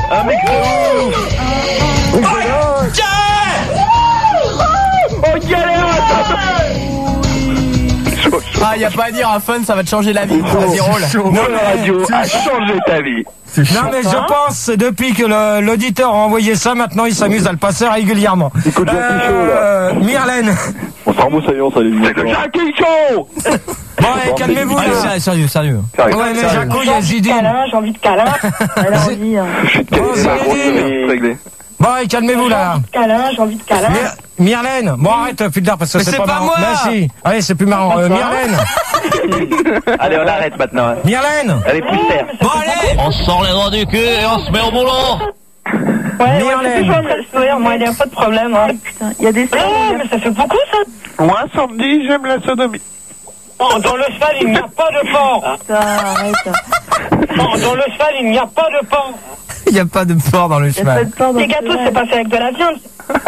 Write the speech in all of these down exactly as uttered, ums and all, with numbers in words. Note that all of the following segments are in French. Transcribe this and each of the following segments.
Un mec de ouf. Oh, oh, galère. Ah, y a pas à dire, un fun, ça va te changer la vie. Vas-y, roule. Non, la radio a changé ta vie. Non mais je pense, c'est depuis que le- l'auditeur a envoyé ça, maintenant il s'amuse à le passer régulièrement. Écoute, Jackie Chaud, là. Euh, Myrlène. On s'en remet, ça y est, on s'allume. C'est le Jackie Chaud. Bon, allez, calmez-vous Allez, là. sérieux, sérieux, sérieux. Ouais, mais Jaco, il y a Zidine. J'ai envie de câlin, elle a envie. hein. Bon, Zinedine. Bon, allez, calmez-vous là. Câlin, j'ai envie de câlin. Myr- Myrlène. Bon, arrête, plus tard parce que Mais c'est c'est pas, pas marrant. moi. Merci. Allez, c'est plus marrant. Euh, Myrlène. Allez, on arrête maintenant. Myrlène. Allez, plus terre. Bon, allez. On sort les doigts du cul et on se met au boulot. Ouais, ouais, Myrlène. c'est toujours en train de sourire, moi, il n'y a pas de problème. Hein. Putain, il y a des stars. Ouais, mais ça fait beaucoup, ça. Moi, samedi, j'aime la sodomie. Oh, dans le cheval, il n'y a pas de porc. Putain, arrête. Oh, dans le cheval, il n'y a pas de porc. Il y a pas de porc dans le Il y a pas cheval. de porc dans Les le gâteaux, cheval. c'est passé avec de la viande.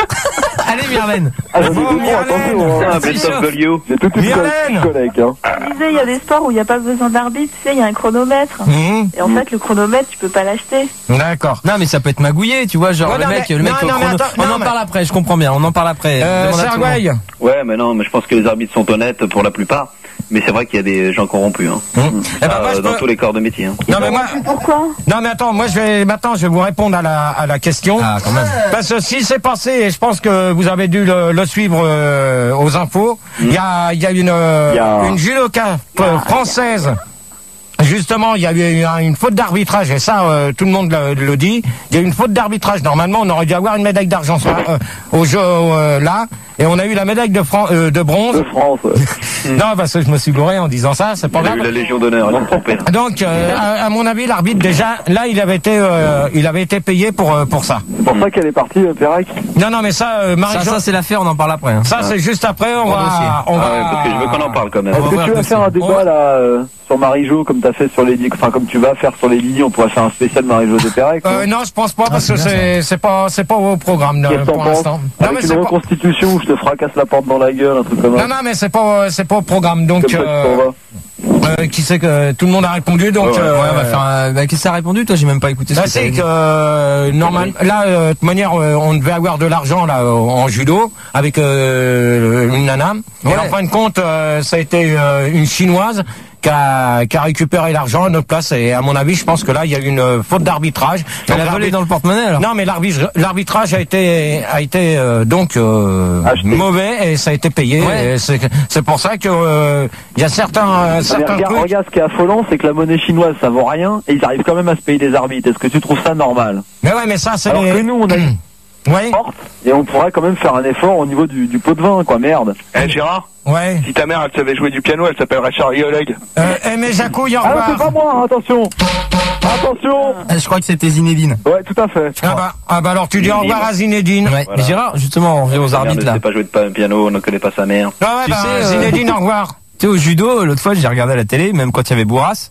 Allez, Myrlène. Ah, j'ai Bon, tout attention, hein. Ah, C'est best of chaud. Golio. C'est toute une Myrlène. collègue, hein. Je disais, il y a des sports où il n'y a pas besoin d'arbitre, tu sais, il y a un chronomètre. Mmh. Et en fait, le chronomètre, tu peux pas l'acheter. D'accord. Non, mais ça peut être magouillé, tu vois, genre Ouais, le non, mec, mais- le mec non, au non, mais chrono- attends, On non, en mais- parle après, je comprends bien, on en parle après. Euh, Demande à tout le monde. Sergueï. Ouais, mais non, mais je pense que les arbitres sont honnêtes pour la plupart. Mais c'est vrai qu'il y a des gens corrompus, hein. Mmh. Eh ben, Euh, moi, je dans peux- tous les corps de métier, hein. Non, mais moi. Pourquoi? Non mais attends, moi je vais maintenant je vais vous répondre à la à la question. Ah, quand même. Parce que si c'est passé, et je pense que vous avez dû le, le suivre euh, aux infos, il y a il y a une euh, Il y a- une judoka euh, française. Justement, il y a eu un- une faute d'arbitrage, et ça, euh, tout le monde le, le dit. Il y a eu une faute d'arbitrage. Normalement, on aurait dû avoir une médaille d'argent sur- euh, au jeu euh, là, et on a eu la médaille de, Fran- euh, de bronze. De France. ouais. Non, parce que je me suis gouré en disant ça, c'est pas Il a grave. eu la Légion d'honneur, il est son père. Donc, euh, à, à mon avis, l'arbitre déjà, là, il avait été, euh, il avait été payé pour euh, pour ça. C'est pour ça qu'elle est partie, euh, Pérec. Non, non, mais ça, euh, Ça, Marie-Jo, ça ça, c'est l'affaire, on en parle après. hein. c'est juste après, on Bon dossier. va, on Ah va. ouais, parce que je veux qu'on en parle quand même. On va Est-ce que voir tu le vas faire un dossier. débat là euh, sur Marie-Jo comme t'as fait sur les enfin comme tu vas faire sur les Lily, on pourrait faire un spécial Marie-Jo de Pérec. Euh, non, je pense pas parce que c'est c'est pas c'est pas au programme Qu'est-ce euh, que t'en pour penses l'instant. Non, Avec mais une c'est pas. reconstitution où je te fracasse la porte dans la gueule, un truc comme ça. Non, non, mais c'est pas c'est pas au programme. Donc, Comme ça, tu euh, t'en vas. euh, qui sait que tout le monde a répondu. Donc, Ouais, ouais, euh, Ouais, on va faire un... bah, qu'est-ce que ça a répondu, toi? J'ai même pas écouté ce Là, que ça a c'est dit. que euh, normal. Là, euh, de toute manière, euh, on devait avoir de l'argent là euh, en judo avec euh, une nana. Et Ouais. en fin de compte, euh, ça a été euh, une chinoise qui a, qui a récupéré l'argent à notre place. Et à mon avis, je pense que là, il y a eu une euh, faute d'arbitrage. Elle Donc, a volé l'arbitre- dans le porte-monnaie, alors? Non, mais l'arbitre, l'arbitrage a été a été euh, donc euh, Acheté. mauvais et ça a été payé. Ouais. Et C'est c'est pour ça que euh, il y a certains euh, Mais certains regarde, trucs. regarde, ce qui est affolant, c'est que la monnaie chinoise, ça vaut rien, et ils arrivent quand même à se payer des arbitres. Est-ce que tu trouves ça normal? Mais ouais, mais ça c'est Alors les... que nous, on a une Ouais, porte, et on pourrait quand même faire un effort au niveau du, du pot de vin, quoi, merde. Eh Gérard, ouais. si ta mère elle savait jouer du piano, elle s'appellerait Charlie Oleg. Euh, eh, mais Jacouille, au Ah non, revoir. c'est pas moi, hein, attention. Attention. Ah, je crois que c'était Zinedine. Ouais, tout à fait. Ah bah, ah bah alors tu dis au revoir à Zinedine. Ouais. Voilà. Mais Gérard, justement, on revient aux Sa mère arbitres, ne là. sait pas jouer de pa- piano, on ne connaît pas sa mère. Ah ouais, Tu bah, sais, euh, Zinedine, au revoir. Tu sais, au judo, l'autre fois, j'ai regardé à la télé, même quand il y avait Bourras.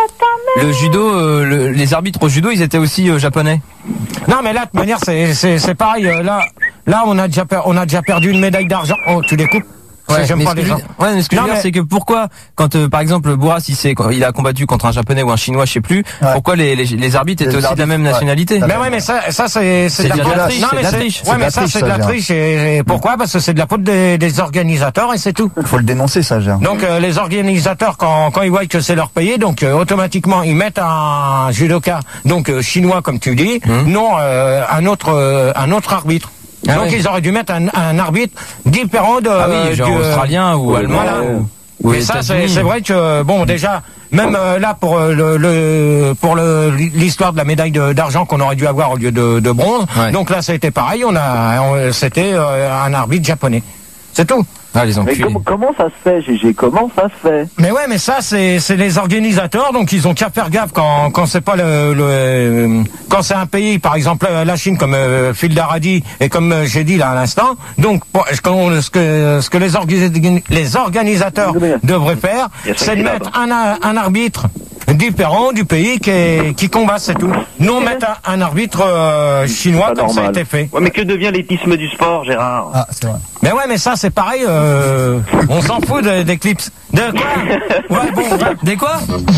Le judo, euh, le- les arbitres au judo, ils étaient aussi euh, japonais. Non mais là, de toute manière, c'est c'est c'est pareil. euh, Là, là, on a déjà per- on a déjà perdu une médaille d'argent. Oh, tu les coupes. Ouais, J'aime mais pas ce que les je gens. veux- ouais, mais ce que je Non, veux dire, mais- c'est que pourquoi, quand euh, par exemple Bourras, il, s'est- il a combattu contre un japonais ou un chinois, je sais plus, pourquoi les, les, les arbitres étaient Les aussi de la même arbitres, nationalité? Mais ouais, mais ça, ça c'est c'est C'est de de la la faute. triche, Non, c'est mais de la c'est- triche. Ouais, C'est de mais la ça triche, c'est de ça, la Gérard. triche. Et, et pourquoi? Parce que c'est de la faute des, des organisateurs et c'est tout. Faut le dénoncer, ça, Gérard. Donc euh, les organisateurs, quand, quand ils voient que c'est leur payé, donc euh, automatiquement ils mettent un judoka, donc euh, chinois comme tu dis, non euh, un autre euh, un autre arbitre. Ah donc ouais. ils auraient dû mettre un, un arbitre différent de Ah oui, genre du, euh, australien ou allemand. voilà. ou- ou Et ça c'est États-Unis. c'est vrai que bon déjà même euh, là pour euh, le, le pour le l'histoire de la médaille de- d'argent qu'on aurait dû avoir au lieu de, de bronze. Ouais. Donc là ça a été pareil, on a on- c'était euh, un arbitre japonais. C'est tout. Ah, les Mais enculés. comment, comment ça se fait, G G? Comment ça se fait? Mais ouais, mais ça c'est c'est les organisateurs, donc ils ont qu'à faire gaffe quand quand c'est pas le, le quand c'est un pays, par exemple euh, la Chine comme euh, Phil Daradi et comme euh, j'ai dit là à l'instant. Donc pour- ce que ce que ce que les orga- les organisateurs devraient faire, Il y a cinq c'est de syllabes. mettre un un arbitre différent du pays qui, est, qui combat, c'est tout. Nous, on met un, un arbitre euh, chinois comme ça a été fait. Ouais, mais que devient l'éthisme du sport, Gérard? Ah, c'est vrai. Mais ouais, mais ça, c'est pareil, euh, on s'en fout de- des clips. De quoi? Ouais, bon, ouais. Des quoi?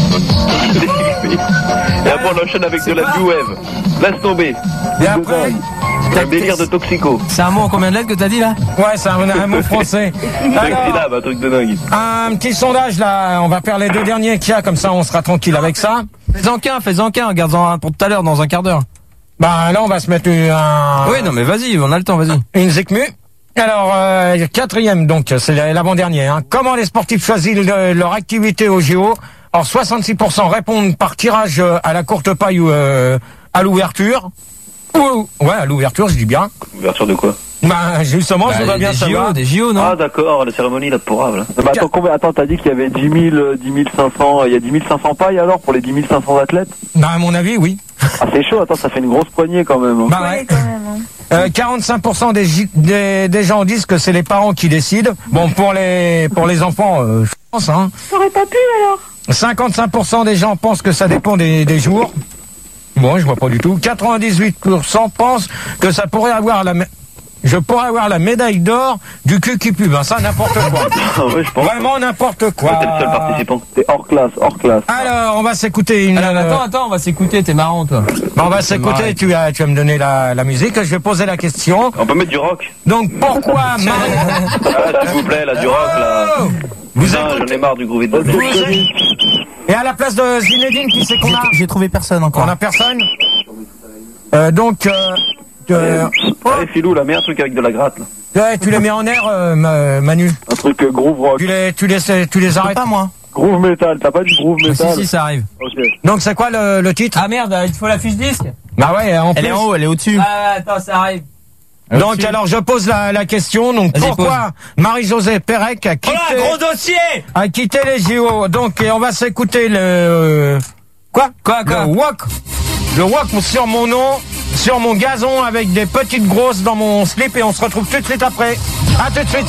Et après, on enchaîne avec de la New Wave. Laisse tomber. Et après, Un délire de toxico. C'est un mot en combien de lettres que t'as dit là? ouais, c'est un, un mot français. Cinq Alors, syllabes, un truc de dingue. un petit sondage, là, on va faire les deux derniers qu'il y a, comme ça, on sera tranquille avec ça. Fais-en qu'un, fais-en qu'un, garde-en un pour tout à l'heure, dans un quart d'heure. Bah, là, on va se mettre un... Oui, non mais vas-y, on a le temps, vas-y. Une Zikmu. Alors, euh, quatrième, donc, c'est l'avant-dernier. Hein. Comment les sportifs choisissent le- leur activité au J O? Alors, soixante-six pour cent répondent par tirage euh, à la courte paille ou euh, à l'ouverture. Ou, ouais, à l'ouverture, je dis bien. Ouverture de quoi? Bah, justement, Bah, je voudrais des bien J O, savoir. des J O, non? Ah, d'accord, la cérémonie, la pourrave, là. Bah, attends, combien, attends, t'as dit qu'il y avait dix mille, euh, dix mille cinq cents, il y a dix mille cinq cents pailles alors pour les dix mille cinq cents athlètes? Bah, à mon avis, oui. Ah, c'est chaud, attends, ça fait une grosse poignée quand même. Hein. Bah, ouais. Euh, quarante-cinq pour cent des, gi- des, des gens disent que c'est les parents qui décident. Bon, pour les, pour les enfants, euh, je pense, hein. T'aurais pas pu alors? cinquante-cinq pour cent des gens pensent que ça dépend des, des jours. Bon, je vois pas du tout. quatre-vingt-dix-huit pour cent pensent que ça pourrait avoir la... mé- Je pourrais avoir la médaille d'or du cul qui pue. Ben ça, n'importe quoi. Ah ouais, je pense. Vraiment n'importe quoi. T'es le seul participant. T'es hors classe, hors classe. Alors, on va s'écouter une... Alors, euh, attends, attends, on va s'écouter, t'es marrant toi. on va s'écouter, tu vas, tu vas me donner la, la musique. Je vais poser la question. On peut mettre du rock. Donc, pourquoi... Marie- Ah, s'il vous plaît, là, du rock, là. Vous Putain, écoutez- j'en ai marre du groove de Vous êtes- Et à la place de Zinedine, qui c'est qu'on a? J'ai trouvé personne encore. On a personne. Euh, donc, euh, euh, Allez, Philou, là, mets un truc avec de la gratte, là. ouais, tu les mets en air, euh, Ma- Manu. Un truc euh, groove rock. Tu les, tu les, tu les arrêtes. Pas moi. Groove metal, t'as pas dit groove Ah, metal? si, si, ça arrive. Ok. Donc, c'est quoi le, le titre? Ah merde, il te faut la fiche disque? Bah ouais, en Elle plus. est en haut, elle est au-dessus. Ah, attends, ça arrive. Donc Au-dessus. alors je pose la, la question. Donc Vas-y, pourquoi Marie-Josée Pérec a quitté, Oh là, gros dossier! a quitté les J O? Donc et on va s'écouter le euh, quoi Quoi, quoi? Le walk, le walk sur mon nom, sur mon gazon avec des petites grosses dans mon slip et on se retrouve tout de suite après. À tout de suite.